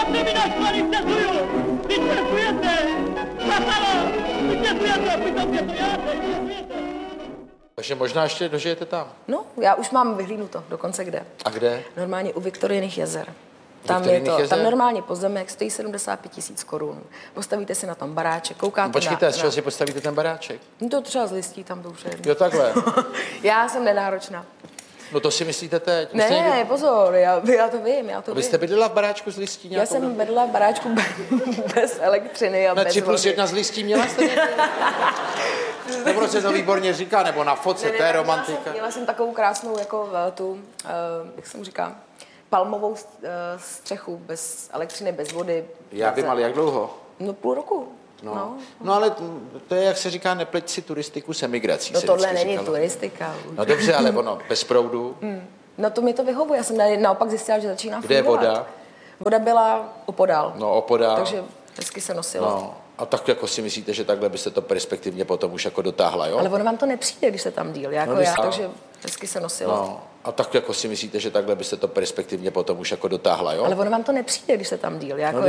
se mi naštvali, vtezuju! Vy vtezujete! Zatala! Vy vtezujete, přitom vtezujete! Takže možná ještě dožijete tam. No, já už mám vyhlídnuto, dokonce kde. A kde? Normálně u Viktoriiných jezer. Tam normálně pozemek stojí 75 000 korun. Postavíte si na tom baráček, koukáte Počkejte, z čeho si postavíte ten baráček? No to třeba z listí, tam to už je. Jo, takhle. Já jsem nenáročná. No to si myslíte teď? Ne, pozor, já to vím, Vy jste bydlela v baráčku z listí nějakou? Já jsem bydlela v baráčku bez elektřiny a ne, bez 3+1 z listí měla jste? Nebo se to výborně říká, nebo na fotce, to je romantika. Měla jsem takovou krásnou, jako jak se mu říká, palmovou střechu, bez elektřiny, bez vody. Já vím, ale jak dlouho? No půl roku. No ale to je, jak se říká, nepleť si turistiku s emigrací. No tohle není turistika. No dobře, ale ono, bez proudu. No to mi to vyhovuje, já jsem naopak zjistila, že začíná fungovat. Kde je voda? Voda byla opodál. No opodál. Takže hezky se nosilo. No. A tak jako si myslíte, že takhle byste to perspektivně potom už jako dotáhla, jo? Ale ono vám to nepřijde, když se tam díl, jako já, takže hezky se nosilo. No. A tak jako si myslíte, že takhle byste to perspektivně potom už jako dotáhla, jo? Ale ono vám to nepřijde, když se tam díl, jako